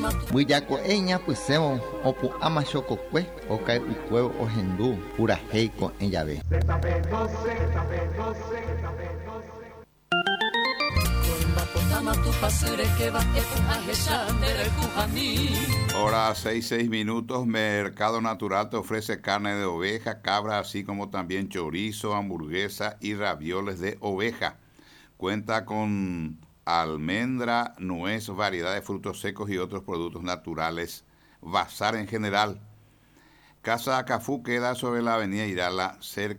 Muyako eña puseo opu amachokokwe okai ukweo ohendu pura heiko en llave. Hora 6:06. Mercado Natural te ofrece carne de oveja, cabra, así como también chorizo, hamburguesa y ravioles de oveja. Cuenta con almendra, nuez, variedad de frutos secos y otros productos naturales. Bazar en general. Casa Cafú queda sobre la avenida Irala,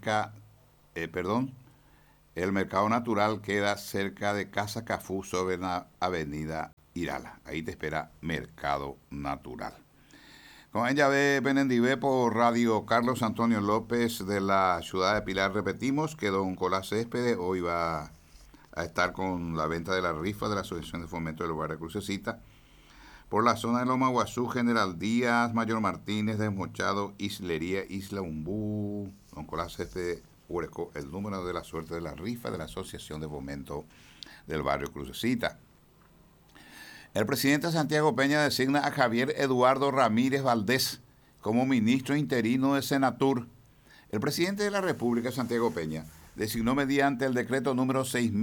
el Mercado Natural queda cerca de Casa Cafú sobre la avenida Irala. Ahí te espera Mercado Natural. Con ella ve Benendivé por Radio Carlos Antonio López de la ciudad de Pilar. Repetimos que don Colás Céspedes hoy va a estar con la venta de la rifa de la Asociación de Fomento del Barrio Crucecita por la zona de Loma Guazú, General Díaz, Mayor Martínez, Desmochado, Islería, Isla Umbú. Don Colás Céspedes publicó el número de la suerte de la rifa de la Asociación de Fomento del Barrio Crucecita. El presidente Santiago Peña designa a Javier Eduardo Ramírez Valdés como ministro interino de Senatur. El presidente de la República, Santiago Peña, designó mediante el decreto número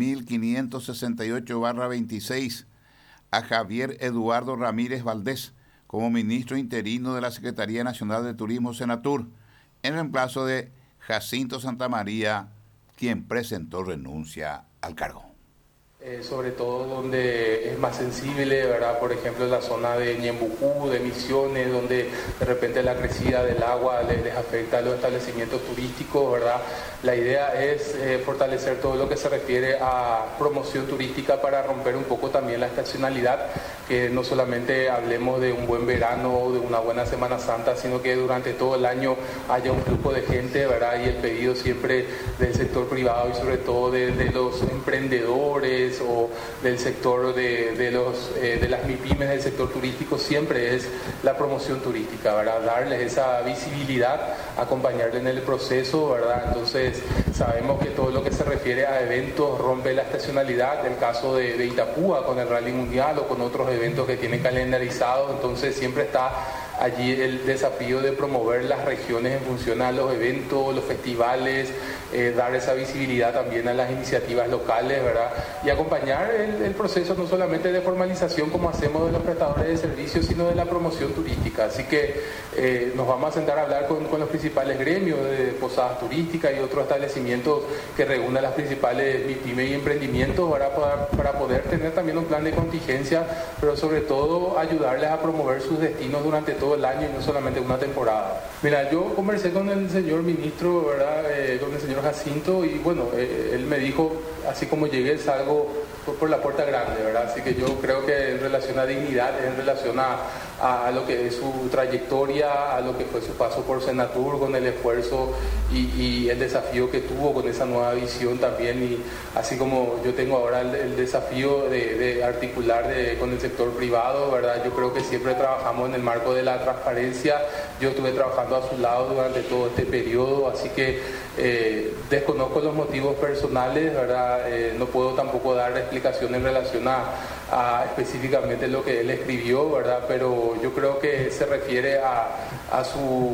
6.568/26 a Javier Eduardo Ramírez Valdés como ministro interino de la Secretaría Nacional de Turismo Senatur, en reemplazo de Jacinto Santamaría, quien presentó renuncia al cargo. Sobre todo donde es más sensible, ¿verdad? Por ejemplo, en la zona de Ñembucú, de Misiones, donde de repente la crecida del agua les afecta a los establecimientos turísticos, ¿verdad? La idea es fortalecer todo lo que se refiere a promoción turística para romper un poco también la estacionalidad, que no solamente hablemos de un buen verano o de una buena Semana Santa, sino que durante todo el año haya un flujo de gente, ¿verdad? Y el pedido siempre del sector privado y sobre todo de los emprendedores o del sector de las MIPYMES del sector turístico siempre es la promoción turística, ¿verdad? Darles esa visibilidad, acompañarles en el proceso, ¿verdad? Entonces sabemos que todo lo que se refiere a eventos rompe la estacionalidad, el caso de Itapúa con el Rally Mundial o con otros eventos que tienen calendarizados, entonces siempre está allí el desafío de promover las regiones en función a los eventos, los festivales, dar esa visibilidad también a las iniciativas locales, ¿verdad? Y acompañar el proceso no solamente de formalización como hacemos de los prestadores de servicios, sino de la promoción turística. Así que nos vamos a sentar a hablar con los principales gremios de posadas turísticas y otros establecimientos que reúnan las principales MIPYME y emprendimientos, ¿verdad? Para poder tener también un plan de contingencia, pero sobre todo ayudarles a promover sus destinos durante todo el año y no solamente una temporada. Mira, yo conversé con el señor ministro, ¿verdad? Con el señor Jacinto, y bueno, él me dijo, así como llegué, salgo por la puerta grande, ¿verdad? Así que yo creo que en relación a dignidad, en relación a lo que es su trayectoria, a lo que fue su paso por Senatur, con el esfuerzo y el desafío que tuvo con esa nueva visión también, y así como yo tengo ahora el desafío de articular con el sector privado, ¿verdad? Yo creo que siempre trabajamos en el marco de la transparencia. Yo estuve trabajando a su lado durante todo este periodo, así que desconozco los motivos personales, ¿verdad? No puedo tampoco dar explicación en relación a específicamente lo que él escribió, ¿verdad? Pero yo creo que se refiere a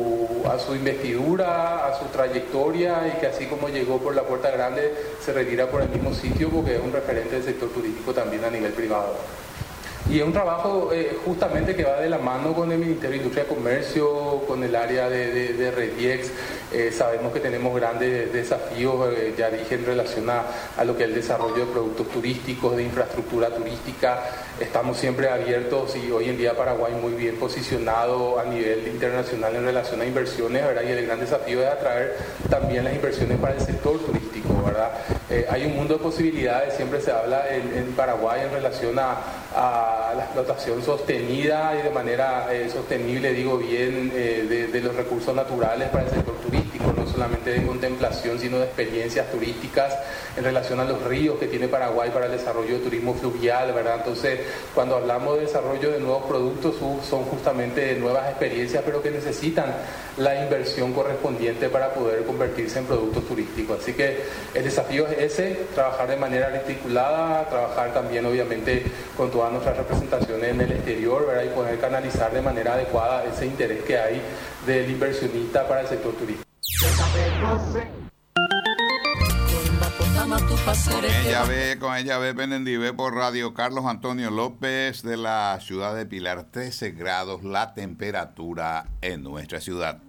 su investidura, a su trayectoria, y que así como llegó por la puerta grande, se retira por el mismo sitio, porque es un referente del sector turístico también a nivel privado. Y es un trabajo justamente que va de la mano con el Ministerio de Industria y Comercio, con el área de Rediex. Sabemos que tenemos grandes desafíos, ya dije, en relación a lo que es el desarrollo de productos turísticos, de infraestructura turística. Estamos siempre abiertos, y hoy en día Paraguay muy bien posicionado a nivel internacional en relación a inversiones, ¿verdad? Y el gran desafío es atraer también las inversiones para el sector turístico, ¿verdad? Hay un mundo de posibilidades, siempre se habla en Paraguay en relación a la explotación sostenida y de manera sostenible, digo bien, de los recursos naturales para el sector turístico, no solamente de contemplación, sino de experiencias turísticas en relación a los ríos que tiene Paraguay para el desarrollo de turismo fluvial, ¿verdad? Entonces, cuando hablamos de desarrollo de nuevos productos, son justamente nuevas experiencias, pero que necesitan la inversión correspondiente para poder convertirse en productos turísticos. Así que el desafío es ese, trabajar de manera articulada, trabajar también obviamente con todas nuestras representaciones en el exterior, ¿verdad? Y poder canalizar de manera adecuada ese interés que hay del inversionista para el sector turístico. Con ella ve Penendivé por radio. Carlos Antonio López de la ciudad de Pilar, 13 grados la temperatura en nuestra ciudad.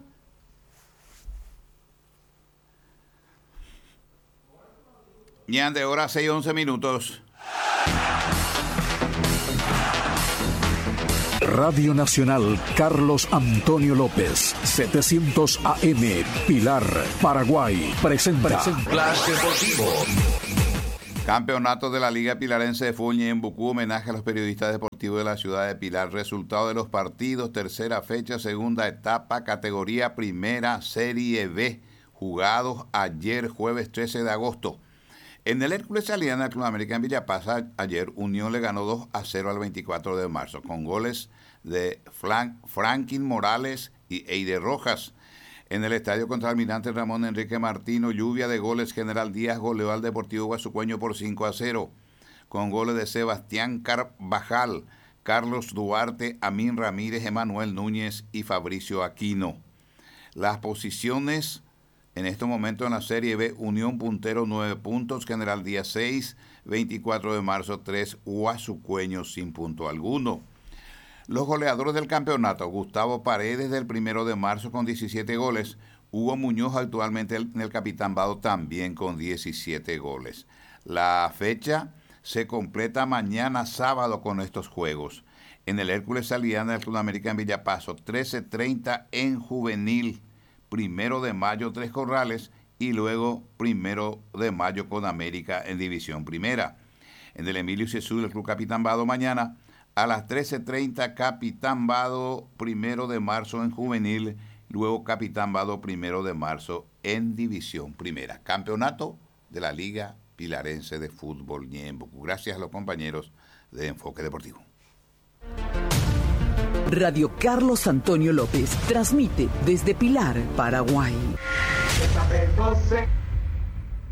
Ya de hora 6:11 minutos. Radio Nacional Carlos Antonio López, 700 AM, Pilar, Paraguay, presenta Flash Deportivo. Campeonato de la Liga Pilarense de Fútbol en Bucú, homenaje a los periodistas deportivos de la ciudad de Pilar. Resultado de los partidos, tercera fecha, segunda etapa, categoría primera, Serie B, jugados ayer, jueves 13 de agosto. En el Hércules Saliana del Club América en Villapaz, ayer Unión le ganó 2-0 al 24 de marzo, con goles de Franklin Morales y Eide Rojas. En el estadio contra Almirante Ramón Enrique Martino, lluvia de goles, General Díaz goleó al Deportivo Guasucueño por 5-0, con goles de Sebastián Carvajal, Carlos Duarte, Amín Ramírez, Emanuel Núñez y Fabricio Aquino. Las posiciones en estos momentos en la Serie B: Unión puntero 9 puntos, General Díaz 6, 24 de marzo 3, Guasucueño sin punto alguno. Los goleadores del campeonato: Gustavo Paredes del 1 de marzo con 17 goles, Hugo Muñoz actualmente en el Capitán Vado también con 17 goles. La fecha se completa mañana sábado con estos juegos. En el Hércules Saliana del Club América en Villapaso, 13:30 en juvenil, 1 de mayo 3 Corrales y luego 1 de mayo con América en División Primera. En el Emilio Cesú del Club Capitán Vado mañana a las 13:30 Capitán Vado 1 de marzo en juvenil, luego Capitán Vado 1 de marzo en División Primera. Campeonato de la Liga Pilarense de Fútbol Ñembucú. Gracias a los compañeros de Enfoque Deportivo. Radio Carlos Antonio López transmite desde Pilar, Paraguay.